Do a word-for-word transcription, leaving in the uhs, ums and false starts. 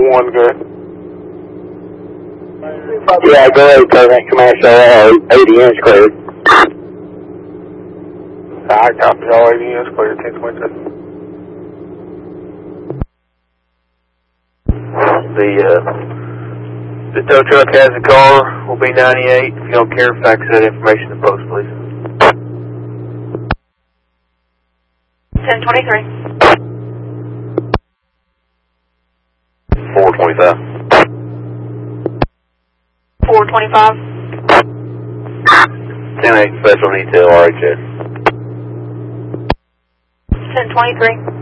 One good. Yeah, go ahead, Current Commercial, uh, eighty inch clear. I copy all eighty inch clear, ten twenty-two. The, uh, the tow truck has a car, will be ninety-eight. If you don't care, fax that information to post, please. ten twenty-three. four twenty-five. four twenty-five. ten eight special detail, R H S. ten twenty-three.